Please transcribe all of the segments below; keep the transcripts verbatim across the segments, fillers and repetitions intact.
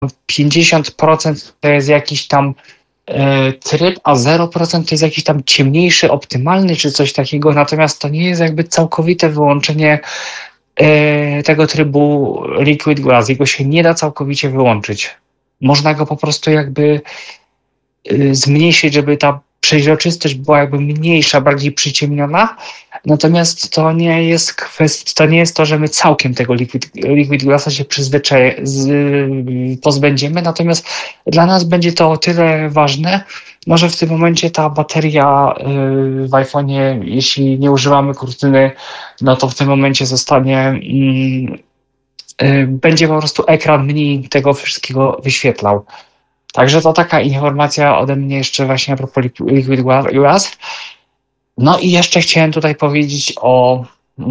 pięćdziesiąt procent to jest jakiś tam e, tryb, a zero procent to jest jakiś tam ciemniejszy, optymalny czy coś takiego, natomiast to nie jest jakby całkowite wyłączenie e, tego trybu Liquid Glass. Jego się nie da całkowicie wyłączyć. Można go po prostu jakby e, zmniejszyć, żeby ta przeźroczystość była jakby mniejsza, bardziej przyciemniona. Natomiast to nie jest kwestia, to nie jest to, że my całkiem tego Liquid, liquid Glassa się przyzwyczaj, z, pozbędziemy. Natomiast dla nas będzie to o tyle ważne, może w tym momencie ta bateria y, w iPhone'ie, jeśli nie używamy kurtyny, no to w tym momencie zostanie, y, y, będzie po prostu ekran mniej tego wszystkiego wyświetlał. Także to taka informacja ode mnie jeszcze właśnie a propos Liquid Glass. No i jeszcze chciałem tutaj powiedzieć o,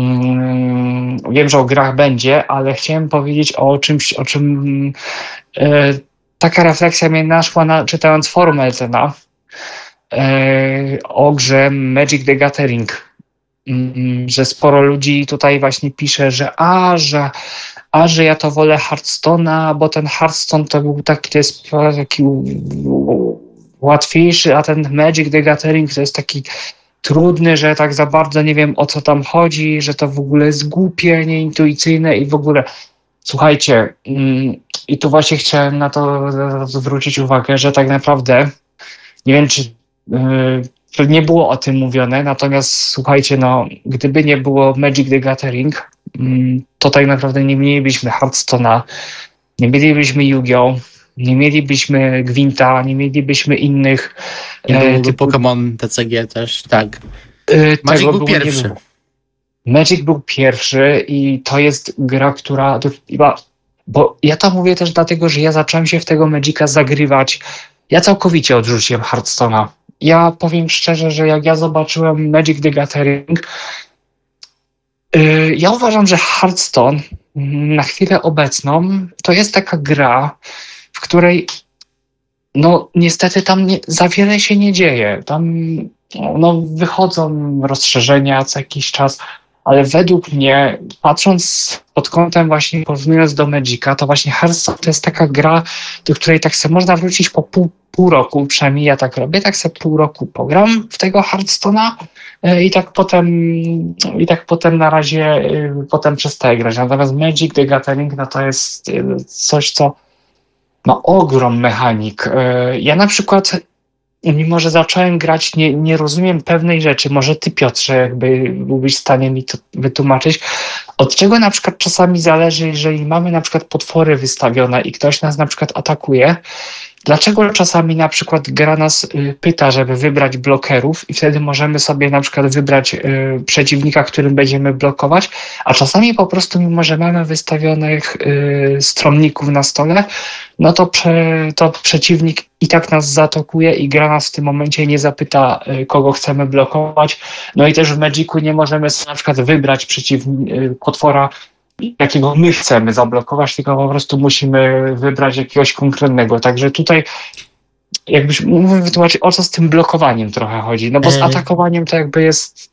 mm, wiem, że o grach będzie, ale chciałem powiedzieć o czymś, o czym e, taka refleksja mnie naszła na, czytając forum Elcena e, o grze Magic the Gathering, mm, że sporo ludzi tutaj właśnie pisze, że a, że a, że ja to wolę Hearthstone'a, bo ten Hearthstone to był taki, to jest taki łatwiejszy, a ten Magic the Gathering to jest taki trudny, że tak za bardzo nie wiem, o co tam chodzi, że to w ogóle jest głupie, nieintuicyjne i w ogóle. Słuchajcie, i tu właśnie chciałem na to zwrócić uwagę, że tak naprawdę nie wiem, czy yy, nie było o tym mówione, natomiast słuchajcie, no, gdyby nie było Magic the Gathering, yy, to tak naprawdę nie mielibyśmy Hearthstone'a, nie mielibyśmy Yu-Gi-Oh!, nie mielibyśmy Gwinta, nie mielibyśmy innych. Nie byłby typu Pokémon T C G też, tak. Yy, Magic był pierwszy. Magic był pierwszy i to jest gra, która... Bo ja to mówię też dlatego, że ja zacząłem się w tego Magica zagrywać. Ja całkowicie odrzuciłem Hearthstone'a. Ja powiem szczerze, że jak ja zobaczyłem Magic the Gathering, yy, ja uważam, że Hearthstone na chwilę obecną to jest taka gra, w której no niestety tam nie, za wiele się nie dzieje. Tam no, wychodzą rozszerzenia co jakiś czas, ale według mnie, patrząc pod kątem właśnie, porównując do Magica, to właśnie Hearthstone to jest taka gra, do której tak sobie można wrócić po pół, pół roku, przynajmniej ja tak robię, tak sobie pół roku pogram w tego Hearthstone'a i tak potem i tak potem na razie potem przestaję grać. Natomiast Magic the Gathering no to jest coś, co ma ogrom mechanik. Ja na przykład, mimo że zacząłem grać, nie, nie rozumiem pewnej rzeczy. Może ty, Piotrze, jakby byłbyś w stanie mi to wytłumaczyć. Od czego na przykład czasami zależy, jeżeli mamy na przykład potwory wystawione i ktoś nas na przykład atakuje, dlaczego czasami na przykład gra nas pyta, żeby wybrać blokerów i wtedy możemy sobie na przykład wybrać y, przeciwnika, którym będziemy blokować, a czasami po prostu mimo, że mamy wystawionych y, stronników na stole, no to, prze, to przeciwnik i tak nas zaatakuje i gra nas w tym momencie nie zapyta, y, kogo chcemy blokować. No i też w Magicu nie możemy sobie na przykład wybrać przeciw, y, potwora, jakiego my chcemy zablokować, tylko po prostu musimy wybrać jakiegoś konkretnego. Także tutaj jakbyś mógł wytłumaczyć, o co z tym blokowaniem trochę chodzi. No bo z atakowaniem to jakby jest...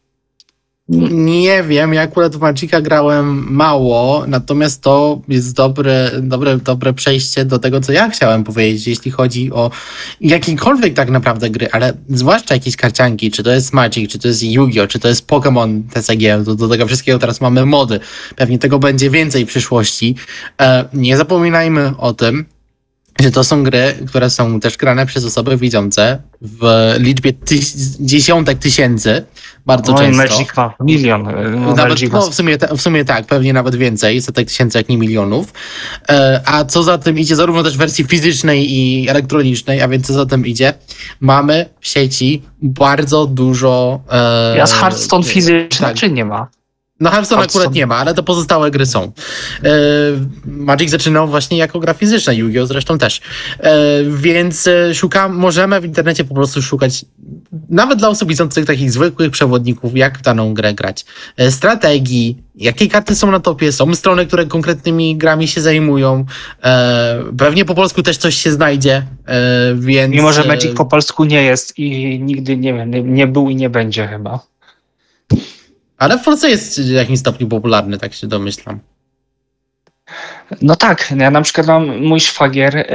Nie wiem, ja akurat w Magica grałem mało, natomiast to jest dobre, dobre, dobre przejście do tego, co ja chciałem powiedzieć, jeśli chodzi o jakiekolwiek tak naprawdę gry, ale zwłaszcza jakieś karcianki, czy to jest Magic, czy to jest Yu-Gi-Oh!, czy to jest Pokémon T C G, do, do tego wszystkiego teraz mamy mody. Pewnie tego będzie więcej w przyszłości. E, nie zapominajmy o tym, że to są gry, które są też grane przez osoby widzące w liczbie tyś, dziesiątek tysięcy, bardzo no często. Magic ma milion. No, nawet, no, w, sumie, w sumie tak, pewnie nawet więcej, setek tysięcy, jak nie milionów. E, a co za tym idzie, zarówno też w wersji fizycznej i elektronicznej, a więc co za tym idzie, mamy w sieci bardzo dużo... E, Jest Hearthstone fizyczny, tak. czy nie ma? No Hearthstone akurat nie ma, ale to pozostałe gry są. E, Magic zaczynał właśnie jako gra fizyczna, Yu-Gi-Oh! Zresztą też. E, więc szukam, możemy w internecie po prostu szukać, nawet dla osób widzących takich zwykłych przewodników, jak w daną grę grać. E, strategii, jakie karty są na topie, są strony, które konkretnymi grami się zajmują. E, pewnie po polsku też coś się znajdzie, e, więc... Mimo, że Magic po polsku nie jest i nigdy, nie wiem, nie, nie był i nie będzie chyba. Ale w Polsce jest w jakimś stopniu popularny, tak się domyślam. No tak, ja na przykład mam mój szwagier